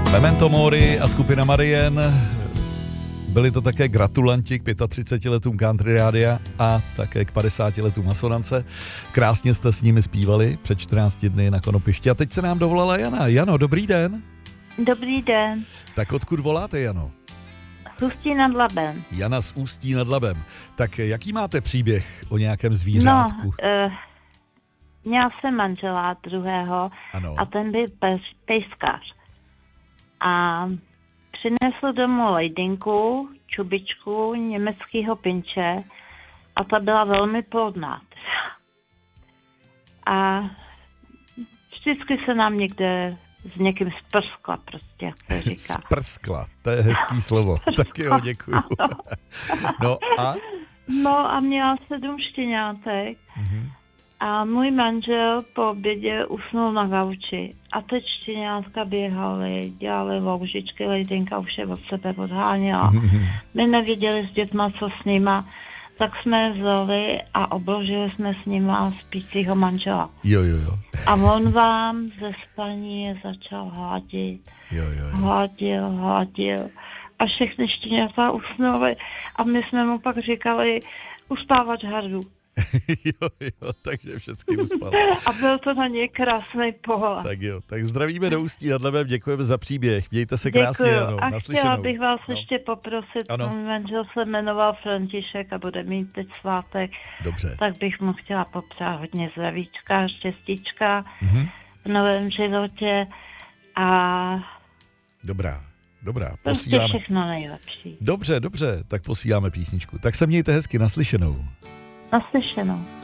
Memento Mori a skupina Marien. Byli to také gratulanti k 35 letům Country Rádia a také k 50 letům Asonance. Krásně jste s nimi zpívali před 14 dny na Konopišti. A teď se nám dovolala Jana. Jano, dobrý den. Dobrý den. Tak odkud voláte, Jano? Z Ústí nad Labem. Jana z Ústí nad Labem. Tak jaký máte příběh o nějakém zvířátku? Měla jsem manžela druhého a ten byl pejskař. A přinesl domů lejdinku, čubičku německého pinče a ta byla velmi plodná. A vždycky se nám někde s někým sprskla prostě, jak to říká. Sprskla, to je hezký slovo. Tak jo, děkuju. No a měla 7 štěňátek. A můj manžel po obědě usnul na gauči. A teď štěňátka běhaly, dělali loužičky, lejdinka už je od sebe odháněla. My nevěděli s dětma, co s nima, tak jsme je vzali a obložili jsme s nima spícího manžela. Jo. A on vám ze spaní je začal hladit. Hladil. A všechny štěňata usnuly. A my jsme mu pak říkali uspávat hardu. jo, takže všechny uspal. A byl to na něj krásný pohled. Tak jo, tak zdravíme do Ústí nad Labem, děkujeme za příběh, mějte se krásně, Jano, a naslyšenou. chtěla bych vás ještě poprosit, můj manžel se jmenoval František a bude mít teď svátek. Dobře. Tak bych mu chtěla popřát hodně zdravíčka, štěstíčka v novém životě a... Dobrá, prostě posíláme. Všechno nejlepší. Dobře, tak posíláme písničku. Tak se mějte hezky, naslyšenou. Naslyšenou.